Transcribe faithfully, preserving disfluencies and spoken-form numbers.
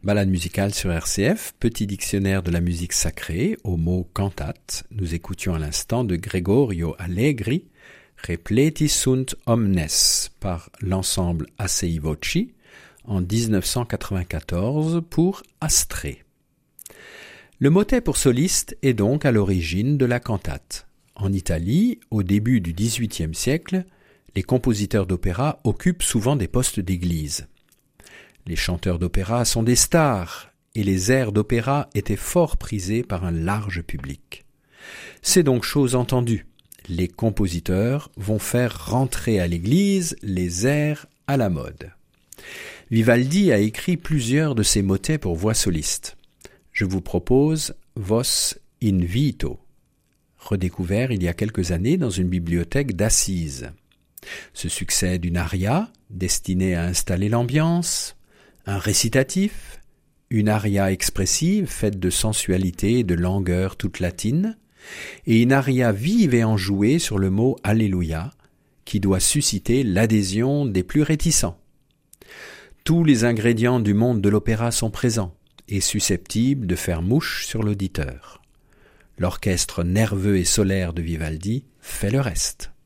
Balade musicale sur R C F, petit dictionnaire de la musique sacrée, au mot cantate. Nous écoutions à l'instant de Gregorio Allegri, Repleti sunt omnes, par l'ensemble Assai Voci, en dix-neuf cent quatre-vingt-quatorze pour Astrée. Le motet pour soliste est donc à l'origine de la cantate. En Italie, au début du dix-huitième siècle, les compositeurs d'opéra occupent souvent des postes d'église. Les chanteurs d'opéra sont des stars, et les airs d'opéra étaient fort prisés par un large public. C'est donc chose entendue. Les compositeurs vont faire rentrer à l'église les airs à la mode. Vivaldi a écrit plusieurs de ses motets pour voix soliste. Je vous propose Vos Invito, redécouvert il y a quelques années dans une bibliothèque d'Assise. Se succède une aria destinée à installer l'ambiance, un récitatif, une aria expressive faite de sensualité et de langueur toute latine, et une aria vive et enjouée sur le mot « Alléluia » qui doit susciter l'adhésion des plus réticents. Tous les ingrédients du monde de l'opéra sont présents et susceptibles de faire mouche sur l'auditeur. L'orchestre nerveux et solaire de Vivaldi fait le reste.